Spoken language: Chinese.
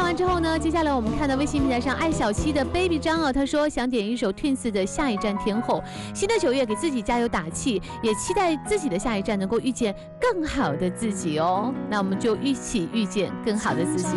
完之后呢，接下来我们看到微信平台上爱小七的 baby 张啊，他说想点一首 Twins 的下一站天后。新的9月给自己加油打气，也期待自己的下一站能够遇见更好的自己哦。那我们就一起遇见更好的自己。